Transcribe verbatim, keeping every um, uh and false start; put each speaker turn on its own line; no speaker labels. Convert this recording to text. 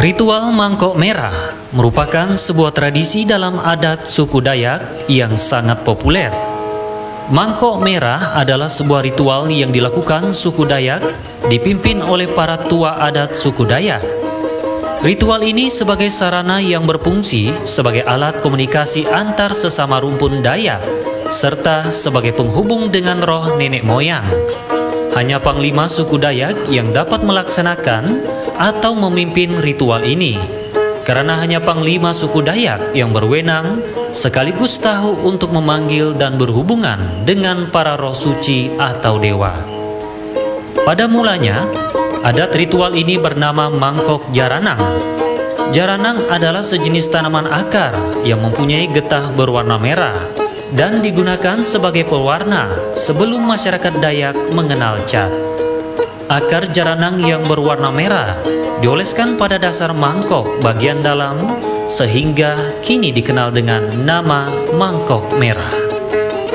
Ritual mangkok merah merupakan sebuah tradisi dalam adat suku Dayak yang sangat populer. Mangkok merah adalah sebuah ritual yang dilakukan suku Dayak dipimpin oleh para tua adat suku Dayak. Ritual ini sebagai sarana yang berfungsi sebagai alat komunikasi antar sesama rumpun Dayak serta sebagai penghubung dengan roh nenek moyang. Hanya panglima suku Dayak yang dapat melaksanakan atau memimpin ritual ini, karena hanya panglima suku Dayak yang berwenang sekaligus tahu untuk memanggil dan berhubungan dengan para roh suci atau dewa. Pada mulanya, adat ritual ini bernama mangkok jaranang. Jaranang adalah sejenis tanaman akar yang mempunyai getah berwarna merah dan digunakan sebagai pewarna sebelum masyarakat Dayak mengenal cat. Akar jaranang yang berwarna merah dioleskan pada dasar mangkok bagian dalam sehingga kini dikenal dengan nama mangkok merah.